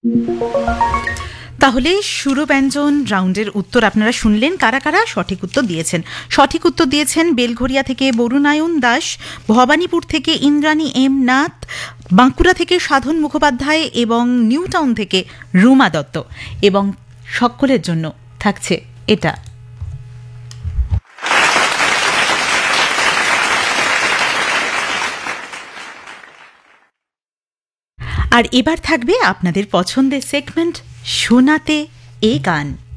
তাহলে সুরব্যঞ্জন রাউন্ডের উত্তর আপনারা শুনলেন। কারা কারা সঠিক উত্তর দিয়েছেন? সঠিক উত্তর দিয়েছেন বেলঘরিয়া থেকে বরুণায়ন দাস, ভবানীপুর থেকে ইন্দ্রাণী এম নাথ, বাঁকুড়া থেকে সাধন মুখোপাধ্যায় এবং নিউ টাউন থেকে রুমা দত্ত। এবং সকলের জন্য থাকছে এটা। আর এবার থাকবে আপনাদের পছন্দের সেগমেন্ট শোনাতে এই গান।